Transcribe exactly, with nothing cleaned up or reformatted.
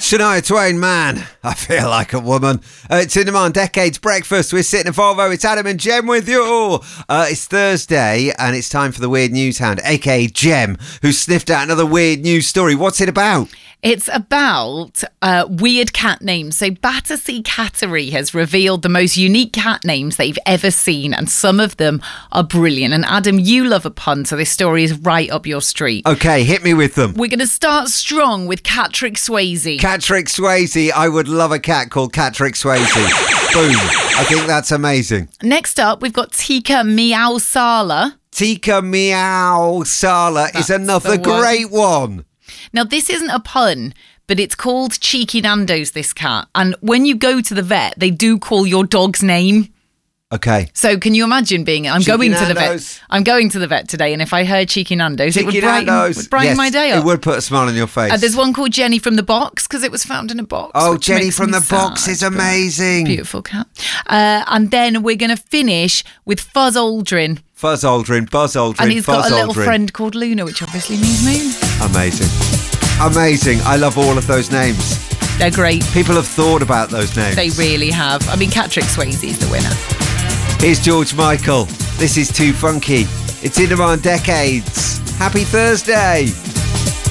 Shania Twain, man, I feel like a woman. Uh, it's In Demand Decades Breakfast. We're sitting at Volvo. It's Adam and Jem with you. Uh, it's Thursday and it's time for the Weird News Hound, aka Jem, who sniffed out another weird news story. What's it about? It's about uh, weird cat names. So Battersea Cattery has revealed the most unique cat names they've ever seen, and some of them are brilliant. And Adam, you love a pun, so this story is right up your street. Okay, hit me with them. We're going to start strong with Catrick Swayze. Catrick Swayze. I would love a cat called Catrick Swayze. Boom. I think that's amazing. Next up, we've got Tika Meow Sala. Tika Meow Sala is another great one. Now, this isn't a pun, but it's called Cheeky Nando's, this cat. And when you go to the vet, they do call your dog's name. Okay. So can you imagine being, I'm Cheeky going to the Nando's. vet. I'm going to the vet today, and if I heard Cheeky Nando's, Cheeky it would brighten, Nando's. would brighten Yes, my day up. It would put a smile on your face. Uh, there's one called Jenny from the Box, because it was found in a box. Oh, which Jenny makes from me the Box sad, is amazing. Beautiful cat. Uh, and then we're going to finish with Fuzz Aldrin. Fuzz Aldrin, Buzz Aldrin, And he's Fuzz got a little Aldrin. friend called Luna, which obviously means moon. Amazing. Amazing. I love all of those names. They're great. People have thought about those names. They really have. I mean, Catrick Swayze is the winner. Here's George Michael. This is Too Funky. It's In Demand Decades. Happy Thursday.